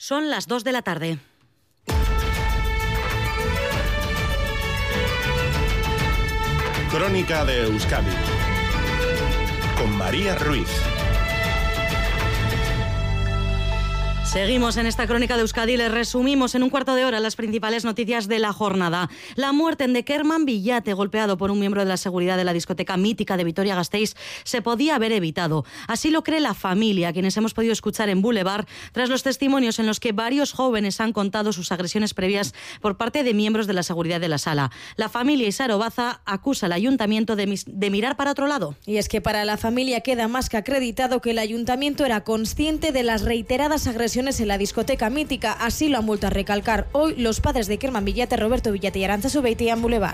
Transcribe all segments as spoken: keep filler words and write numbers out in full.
Son las dos de la tarde. Crónica de Euskadi con María Ruiz. Seguimos en esta crónica de Euskadi. Les resumimos en un cuarto de hora las principales noticias de la jornada. La muerte de Kerman Villate, golpeado por un miembro de la seguridad de la discoteca mítica de Vitoria-Gasteiz, se podía haber evitado. Así lo cree la familia, quienes hemos podido escuchar en Boulevard, tras los testimonios en los que varios jóvenes han contado sus agresiones previas por parte de miembros de la seguridad de la sala. La familia Isaro Baza acusa al ayuntamiento de, mis, de mirar para otro lado. Y es que para la familia queda más que acreditado que el ayuntamiento era consciente de las reiteradas agresiones en la discoteca mítica. Así lo han vuelto a recalcar hoy los padres de Kerman Villate, Roberto Villate y Arantza Zubeitia, en Boulevard.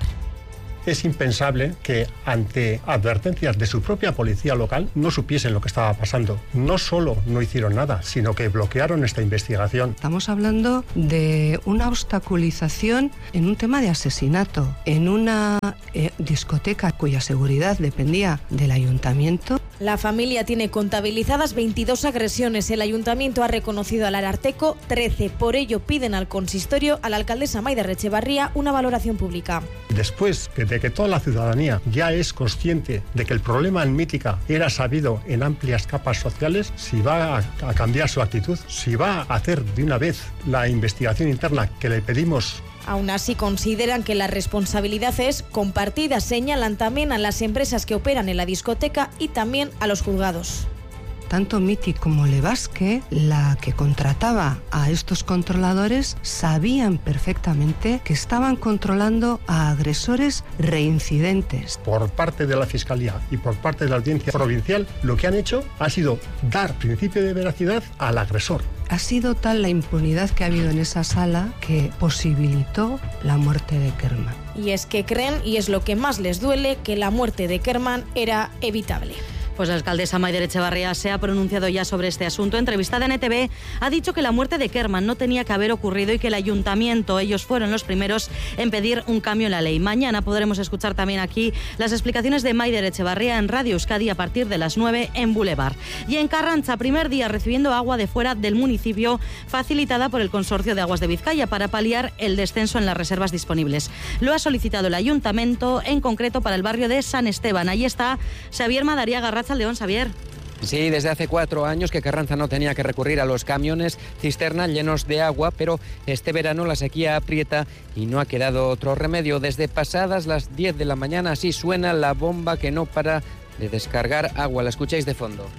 Es impensable que ante advertencias de su propia policía local no supiesen lo que estaba pasando. No solo no hicieron nada, sino que bloquearon esta investigación. Estamos hablando de una obstaculización en un tema de asesinato, en una eh, discoteca cuya seguridad dependía del ayuntamiento. La familia tiene contabilizadas veintidós agresiones. El ayuntamiento ha reconocido al Ararteko trece. Por ello piden al consistorio, a la alcaldesa Maider Etxebarria, una valoración pública. Después de que toda la ciudadanía ya es consciente de que el problema en Mítica era sabido en amplias capas sociales, si va a, a cambiar su actitud, si va a hacer de una vez la investigación interna que le pedimos. Aún así consideran que la responsabilidad es compartida. Señalan también a las empresas que operan en la discoteca y también a los juzgados. Tanto Miti como Levasque, la que contrataba a estos controladores, sabían perfectamente que estaban controlando a agresores reincidentes. Por parte de la Fiscalía y por parte de la Audiencia Provincial, lo que han hecho ha sido dar principio de veracidad al agresor. Ha sido tal la impunidad que ha habido en esa sala que posibilitó la muerte de Kerman. Y es que creen, y es lo que más les duele, que la muerte de Kerman era evitable. Pues la alcaldesa Maider Etxebarria se ha pronunciado ya sobre este asunto. Entrevistada en E T V, ha dicho que la muerte de Kerman no tenía que haber ocurrido y que el ayuntamiento, ellos fueron los primeros en pedir un cambio en la ley. Mañana podremos escuchar también aquí las explicaciones de Maider Etxebarria en Radio Euskadi a partir de las nueve en Boulevard. Y en Carranza, primer día recibiendo agua de fuera del municipio, facilitada por el Consorcio de Aguas de Vizcaya para paliar el descenso en las reservas disponibles. Lo ha solicitado el ayuntamiento, en concreto para el barrio de San Esteban. Ahí está Xavier Madariaga. León, Xavier. Sí, desde hace cuatro años que Carranza no tenía que recurrir a los camiones cisterna llenos de agua, pero este verano la sequía aprieta y no ha quedado otro remedio. Desde pasadas las diez de la mañana así suena la bomba que no para de descargar agua. La escucháis de fondo.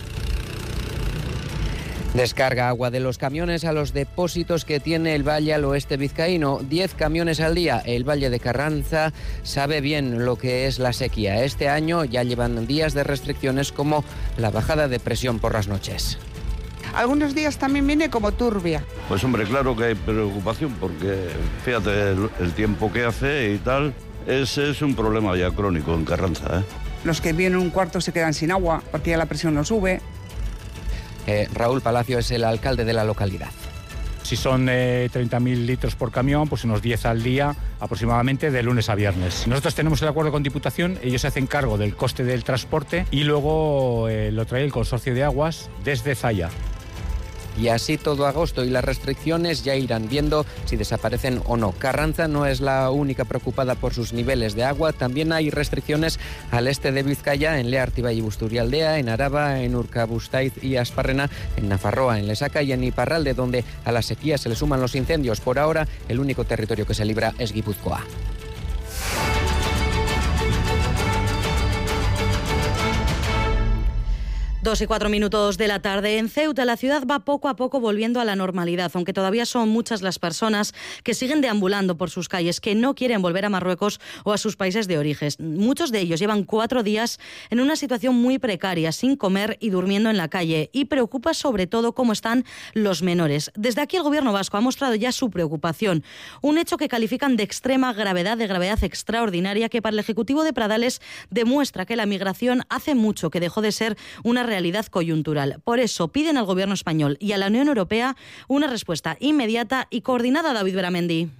Descarga agua de los camiones a los depósitos que tiene el Valle al oeste vizcaíno. Diez camiones al día. El Valle de Carranza sabe bien lo que es la sequía. Este año ya llevan días de restricciones como la bajada de presión por las noches. Algunos días también viene como turbia. Pues hombre, claro que hay preocupación porque fíjate el, el tiempo que hace y tal. Ese es un problema ya crónico en Carranza, ¿eh? Los que viven en un cuarto se quedan sin agua porque ya la presión no sube. Eh, Raúl Palacio es el alcalde de la localidad. Si son eh, treinta mil litros por camión, pues unos diez al día aproximadamente de lunes a viernes. Nosotros tenemos el acuerdo con Diputación, ellos se hacen cargo del coste del transporte y luego eh, lo trae el Consorcio de Aguas desde Zaya. Y así todo agosto y las restricciones ya irán viendo si desaparecen o no. Carranza no es la única preocupada por sus niveles de agua. También hay restricciones al este de Vizcaya, en Leartiba y Busturialdea, en Araba, en Urkabustaiz y Asparrena, en Nafarroa, en Lesaca y en Iparralde, donde a la sequía se le suman los incendios. Por ahora, el único territorio que se libra es Guipúzcoa. Dos y cuatro minutos de la tarde. En Ceuta, la ciudad va poco a poco volviendo a la normalidad, aunque todavía son muchas las personas que siguen deambulando por sus calles, que no quieren volver a Marruecos o a sus países de origen. Muchos de ellos llevan cuatro días en una situación muy precaria, sin comer y durmiendo en la calle. Y preocupa sobre todo cómo están los menores. Desde aquí el gobierno vasco ha mostrado ya su preocupación. Un hecho que califican de extrema gravedad, de gravedad extraordinaria, que para el Ejecutivo de Pradales demuestra que la migración hace mucho que dejó de ser una realidad realidad coyuntural. Por eso piden al Gobierno español y a la Unión Europea una respuesta inmediata y coordinada. David Beramendi.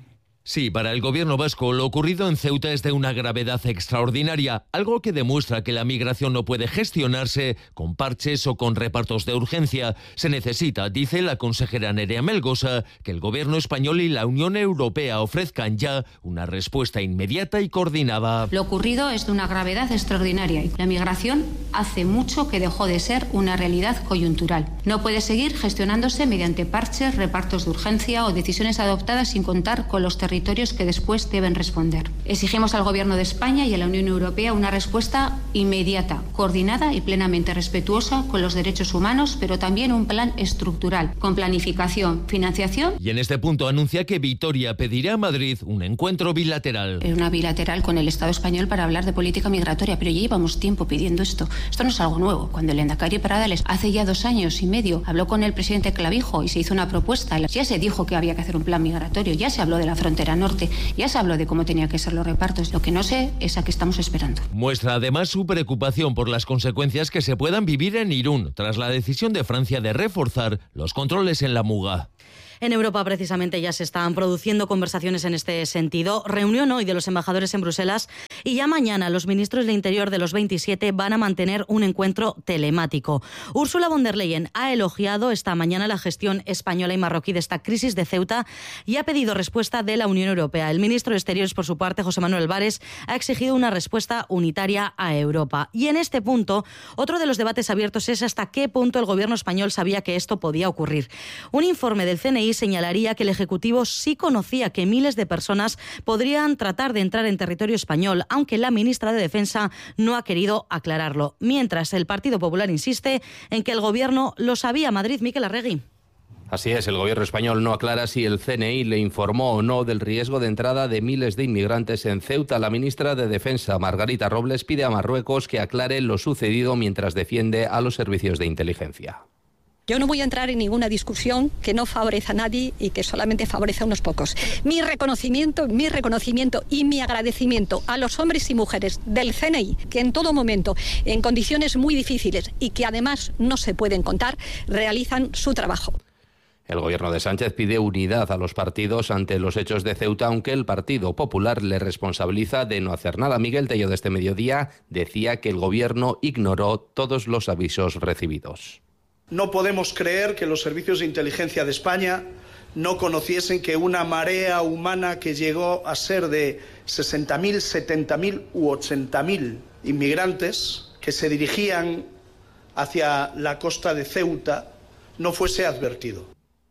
Sí, para el gobierno vasco lo ocurrido en Ceuta es de una gravedad extraordinaria, algo que demuestra que la migración no puede gestionarse con parches o con repartos de urgencia. Se necesita, dice la consejera Nerea Melgosa, que el gobierno español y la Unión Europea ofrezcan ya una respuesta inmediata y coordinada. Lo ocurrido es de una gravedad extraordinaria. La migración hace mucho que dejó de ser una realidad coyuntural. No puede seguir gestionándose mediante parches, repartos de urgencia o decisiones adoptadas sin contar con los territorios territorios que después deben responder. Exigimos al Gobierno de España y a la Unión Europea una respuesta inmediata, coordinada y plenamente respetuosa con los derechos humanos, pero también un plan estructural, con planificación, financiación. Y en este punto anuncia que Vitoria pedirá a Madrid un encuentro bilateral. Una bilateral con el Estado español para hablar de política migratoria, pero ya llevamos tiempo pidiendo esto. Esto no es algo nuevo. Cuando el Endacari Pradales hace ya dos años y medio habló con el presidente Clavijo y se hizo una propuesta, ya se dijo que había que hacer un plan migratorio, ya se habló de la frontera norte, ya se habló de cómo tenía que ser los repartos. Lo que no sé es a qué estamos esperando. Muestra además su preocupación por las consecuencias que se puedan vivir en Irún tras la decisión de Francia de reforzar los controles en la Muga. En Europa, precisamente, ya se están produciendo conversaciones en este sentido. Reunión hoy de los embajadores en Bruselas y ya mañana los ministros del Interior de los veintisiete van a mantener un encuentro telemático. Ursula von der Leyen ha elogiado esta mañana la gestión española y marroquí de esta crisis de Ceuta y ha pedido respuesta de la Unión Europea. El ministro de Exteriores, por su parte, José Manuel Álvarez, ha exigido una respuesta unitaria a Europa. Y en este punto, otro de los debates abiertos es hasta qué punto el gobierno español sabía que esto podía ocurrir. Un informe del C N I señalaría que el Ejecutivo sí conocía que miles de personas podrían tratar de entrar en territorio español, aunque la ministra de Defensa no ha querido aclararlo. Mientras, el Partido Popular insiste en que el Gobierno lo sabía. Madrid, Miquel Arregui. Así es, el gobierno español no aclara si el C N I le informó o no del riesgo de entrada de miles de inmigrantes en Ceuta. La ministra de Defensa, Margarita Robles, pide a Marruecos que aclare lo sucedido mientras defiende a los servicios de inteligencia. Yo no voy a entrar en ninguna discusión que no favorece a nadie y que solamente favorece a unos pocos. Mi reconocimiento, mi reconocimiento y mi agradecimiento a los hombres y mujeres del C N I, que en todo momento, en condiciones muy difíciles y que además no se pueden contar, realizan su trabajo. El gobierno de Sánchez pide unidad a los partidos ante los hechos de Ceuta, aunque el Partido Popular le responsabiliza de no hacer nada. Miguel Tello, de este mediodía, decía que el gobierno ignoró todos los avisos recibidos. No podemos creer que los servicios de inteligencia de España no conociesen que una marea humana que llegó a ser de sesenta mil, setenta mil u ochenta mil inmigrantes que se dirigían hacia la costa de Ceuta no fuese advertido.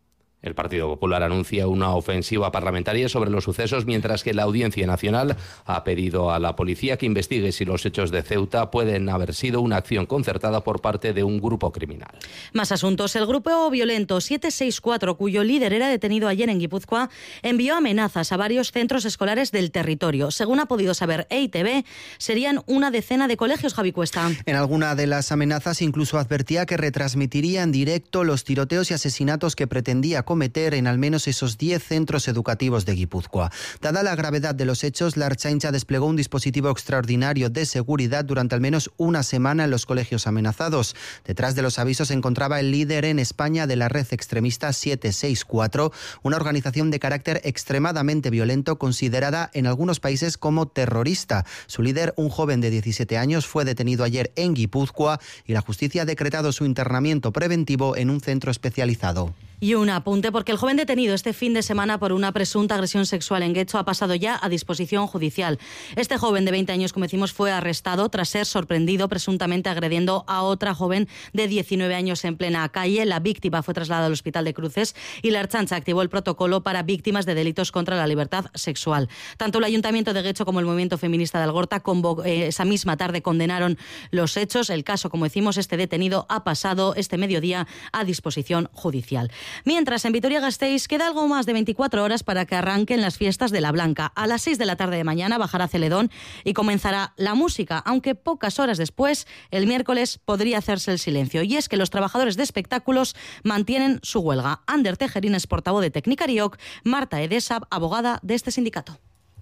El Partido Popular anuncia una ofensiva parlamentaria sobre los sucesos, mientras que la Audiencia Nacional ha pedido a la policía que investigue si los hechos de Ceuta pueden haber sido una acción concertada por parte de un grupo criminal. Más asuntos. El grupo violento siete seis cuatro, cuyo líder era detenido ayer en Guipúzcoa, envió amenazas a varios centros escolares del territorio. Según ha podido saber E I Te Be, serían una decena de colegios. Javi Cuesta. En alguna de las amenazas incluso advertía que retransmitiría en directo los tiroteos y asesinatos que pretendía cometer en al menos esos diez centros educativos de Guipúzcoa. Dada la gravedad de los hechos, la Ertzaintza desplegó un dispositivo extraordinario de seguridad durante al menos una semana en los colegios amenazados. Detrás de los avisos se encontraba el líder en España de la red extremista siete seis cuatro, una organización de carácter extremadamente violento considerada en algunos países como terrorista. Su líder, un joven de diecisiete años, fue detenido ayer en Guipúzcoa y la justicia ha decretado su internamiento preventivo en un centro especializado. Y un apunte, porque el joven detenido este fin de semana por una presunta agresión sexual en Guecho ha pasado ya a disposición judicial. Este joven de veinte años, como decimos, fue arrestado tras ser sorprendido presuntamente agrediendo a otra joven de diecinueve años en plena calle. La víctima fue trasladada al Hospital de Cruces y la Ertzaintza activó el protocolo para víctimas de delitos contra la libertad sexual. Tanto el Ayuntamiento de Guecho como el Movimiento Feminista de Algorta convo- eh, esa misma tarde condenaron los hechos. El caso, como decimos, este detenido ha pasado este mediodía a disposición judicial. Mientras, en Vitoria-Gasteiz queda algo más de veinticuatro horas para que arranquen las fiestas de la Blanca. A las seis de la tarde de mañana bajará Celedón y comenzará la música, aunque pocas horas después, el miércoles, podría hacerse el silencio. Y es que los trabajadores de espectáculos mantienen su huelga. Ander Tejerín es portavoz de Tecnicariok, Marta Edesa, abogada de este sindicato.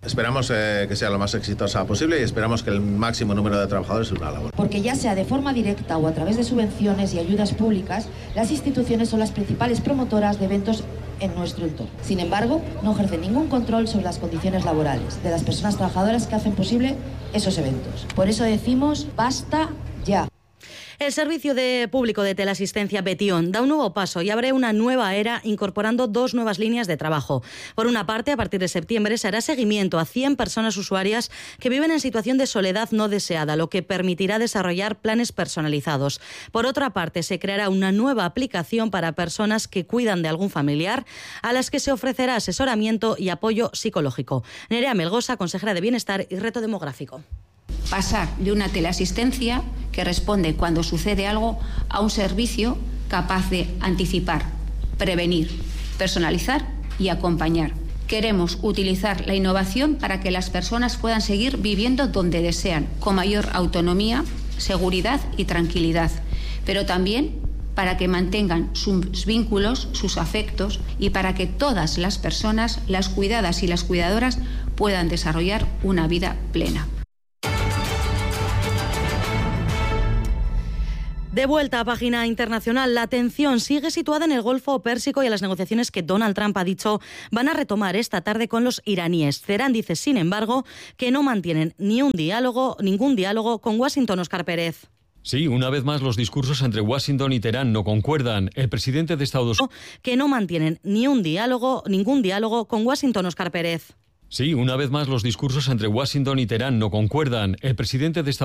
Esperamos eh, que sea lo más exitosa posible y esperamos que el máximo número de trabajadores se una a la labor. Porque ya sea de forma directa o a través de subvenciones y ayudas públicas, las instituciones son las principales promotoras de eventos en nuestro entorno. Sin embargo, no ejercen ningún control sobre las condiciones laborales de las personas trabajadoras que hacen posible esos eventos. Por eso decimos, basta ya. El Servicio de Público de Teleasistencia Betion da un nuevo paso y abre una nueva era incorporando dos nuevas líneas de trabajo. Por una parte, a partir de septiembre se hará seguimiento a cien personas usuarias que viven en situación de soledad no deseada, lo que permitirá desarrollar planes personalizados. Por otra parte, se creará una nueva aplicación para personas que cuidan de algún familiar, a las que se ofrecerá asesoramiento y apoyo psicológico. Nerea Melgosa, consejera de Bienestar y Reto Demográfico. Pasar de una teleasistencia que responde cuando sucede algo a un servicio capaz de anticipar, prevenir, personalizar y acompañar. Queremos utilizar la innovación para que las personas puedan seguir viviendo donde desean, con mayor autonomía, seguridad y tranquilidad, pero también para que mantengan sus vínculos, sus afectos y para que todas las personas, las cuidadas y las cuidadoras, puedan desarrollar una vida plena. De vuelta a página internacional, la atención sigue situada en el Golfo Pérsico y en las negociaciones que Donald Trump ha dicho van a retomar esta tarde con los iraníes. Teherán dice, sin embargo, que no mantienen ni un diálogo, ningún diálogo con Washington. Óscar Pérez. Sí, una vez más los discursos entre Washington y Teherán no concuerdan. El presidente de Estados Unidos... Que no mantienen ni un diálogo, ningún diálogo con Washington. Óscar Pérez. Sí, una vez más los discursos entre Washington y Teherán no concuerdan. El presidente de Estados